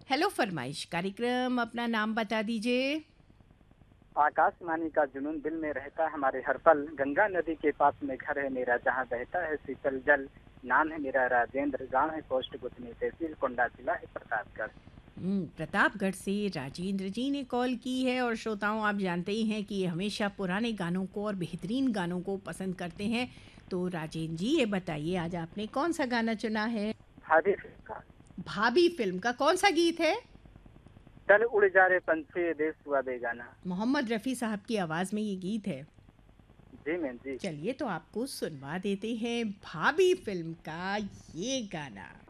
Hello फरमाइश कार्यक्रम, अपना नाम बता दीजिए। आकाशवाणी का जुनून दिल में रहता है हमारे हर पल। गंगा नदी के पास में घर है मेरा, जहाँ बहता है शीतल जल। नाम है मेरा राजेंद्र, गांव है पोस्ट गुथनी, तहसील कोंडा, जिला है प्रतापगढ़। प्रतापगढ़ से राजेंद्र जी ने कॉल की है। और श्रोताओं, आप जानते ही हैं कि ये हमेशा पुराने गानों को और बेहतरीन गानों को पसंद करते हैं। तो राजेंद्र जी, ये बताइए आज आपने कौन सा गाना चुना है? भाभी का भाभी फिल्म का कौन सा गीत है? चल उड़ जा रे पंछी, ये देश हुआ बेगाना। मोहम्मद रफ़ी साहब की आवाज़ में ये गीत है। जी मैम जी। चलिए तो आपको सुनवा देते हैं भाभी फिल्म का ये गाना।